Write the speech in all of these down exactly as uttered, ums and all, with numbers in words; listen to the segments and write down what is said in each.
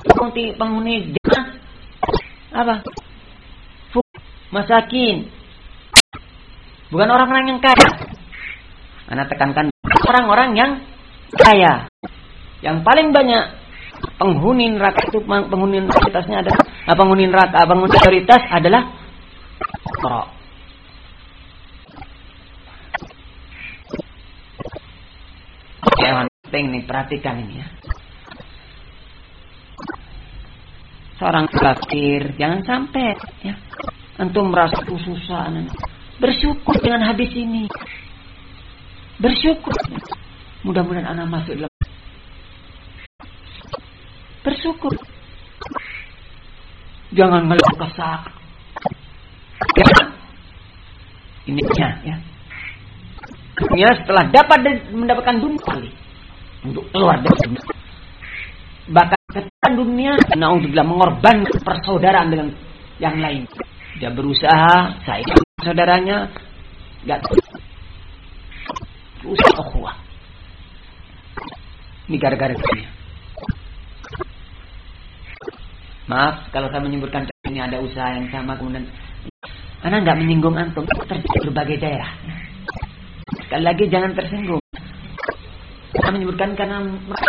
penghuni penghuni desa apa? Masakin. Bukan orang-orang yang kaya. Ana tekankan orang-orang yang kaya. Yang paling banyak penghuni neraka itu penghuni mayoritasnya adalah penghuni neraka, penghuni mayoritas adalah orang. Yang penting nih, perhatikan ini ya. Seorang fakir jangan sampai ya antum merasa susah. Bersyukur dengan hadis ini. Bersyukur. Mudah-mudahan anak masuk dalam. Bersyukur. Jangan ngeluh kesal. Ya. Ini ya, ya. Ya, setelah dapat mendapatkan dunia kali untuk keluar dari dunia. Bahkan ketika dunia, naudzubillah, mengorbankan persaudaraan dengan yang lain. Dia berusaha, saya saudaranya, enggak berusaha ukhuwah. Ini gara-gara dunia. Maaf kalau saya menyebutkan ini ada usaha yang sama kemudian karena enggak menyinggung antum terjadi berbagai daerah. Sekali lagi jangan tersinggung. Saya menyebutkan karena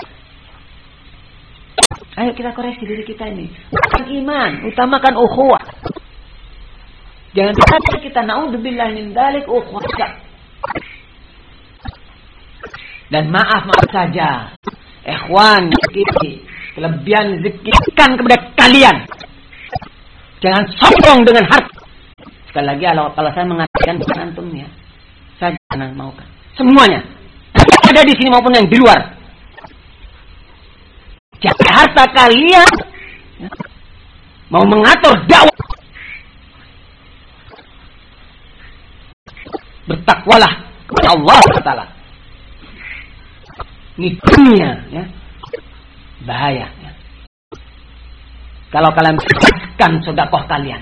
ayo kita koreksi diri kita ini. Utamakan iman, utamakan ukhuwah. Jangan sampai kita naudzubillah min dzalik ukhuwah. Dan maaf maaf saja, ikhwan, kita kelebihan zikirkan kepada kalian. Jangan sombong dengan harta. Sekali lagi kalau, kalau saya mengatakan bukan antum ya, saya jangan maukan semuanya. Ada di sini maupun yang di luar. Jaga harta kalian ya, mau mengatur dakwah. Bertakwalah kepada Allah Taala. Ini dunia ya. Bahaya ya. Kalau kalian berikan sedekah kalian,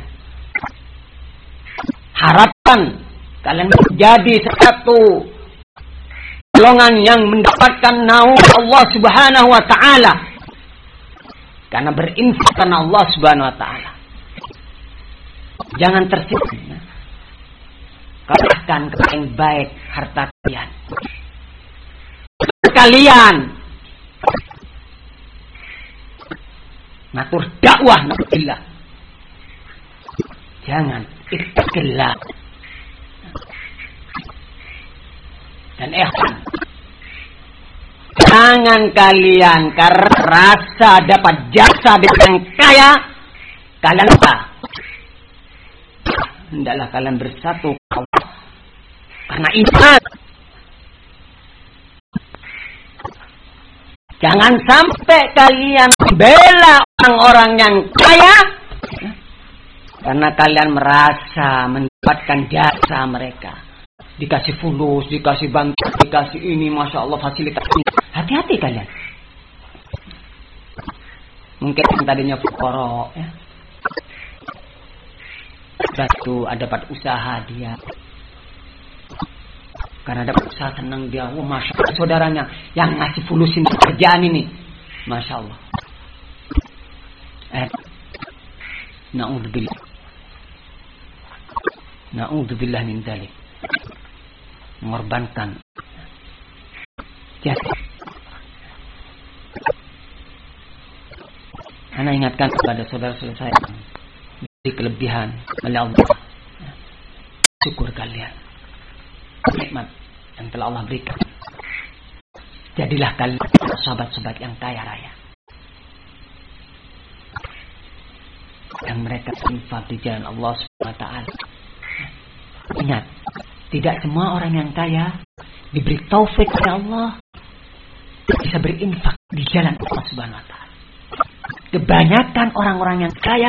harapan kalian menjadi satu golongan yang mendapatkan naungan Allah Subhanahu wa taala karena berinfak karena Allah Subhanahu wa taala. Jangan tersinggung ya. Kalahkan kepada yang baik harta kalian. Kalian ngatur dakwah naudzubillah. Jangan ittaqillah. Dan ikhwan, jangan kalian karena rasa dapat jasa dengan yang kaya kalian apa? Hendaklah kalian bersatu karena iman. Jangan sampai kalian membela orang-orang yang kaya karena kalian merasa mendapatkan jasa mereka. Dikasih fulus, dikasih bantuan, dikasih ini, masya Allah fasilitas ini. Hati-hati kalian. Mungkin yang tadinya fuqara, ya. Satu ada dapat usaha dia. Karena dapat usaha senang dia. Oh, masya Allah saudaranya yang ngasih fulusin pekerjaan ini, masya Allah. Eh, naudzubillah, naudzubillah min dzalik. Mengorbankan jasa. Ana ingatkan kepada saudara-saudara saya di kelebihan oleh Allah. Syukur kalian nikmat yang telah Allah berikan. Jadilah kalian sahabat-sahabat yang kaya raya, yang mereka infak di jalan Allah Subhanahu wa taala. Ingat, tidak semua orang yang kaya diberi taufik oleh Allah bisa berinfak di jalan Allah Subhanahu wa taala. Kebanyakan orang-orang yang kaya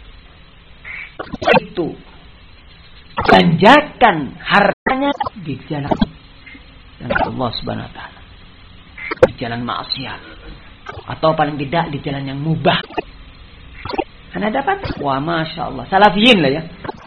itu belanjakan hartanya di jalan Allah Subhanahu wa taala, di jalan maksiat atau paling tidak di jalan yang mubah. Anda dapat, wah masya Allah, salafiyin lah ya.